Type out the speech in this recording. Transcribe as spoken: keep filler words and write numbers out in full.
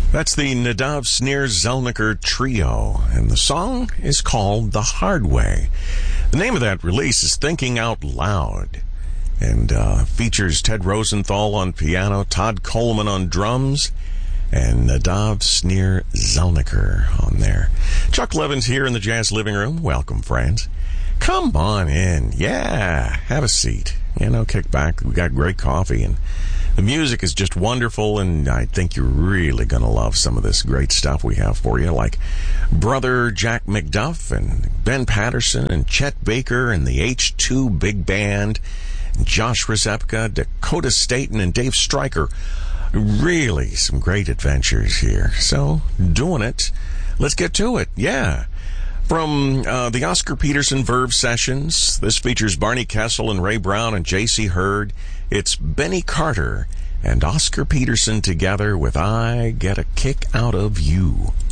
That's the Nadav Snir Zelniker Trio, and the song is called The Hard Way. The name of that release is Thinking Out Loud, and uh, features Ted Rosenthal on piano, Todd Coleman on drums, and Nadav Snir Zelniker on there. Chuck Levin's here in the Jazz Living Room. Welcome, friends. Come on in. Yeah, have a seat. You know, kick back. We got great coffee, and the music is just wonderful, and I think you're really going to love some of this great stuff we have for you, like Brother Jack McDuff and Ben Patterson and Chet Baker and the H two Big Band, and Josh Rzepka, Dakota Staten, and Dave Stryker. Really some great adventures here. So, doing it. Let's get to it. Yeah. From uh, the Oscar Peterson Verve Sessions, this features Barney Kessel and Ray Brown and J C Hurd. It's Benny Carter and Oscar Peterson together with I Get a Kick Out of You.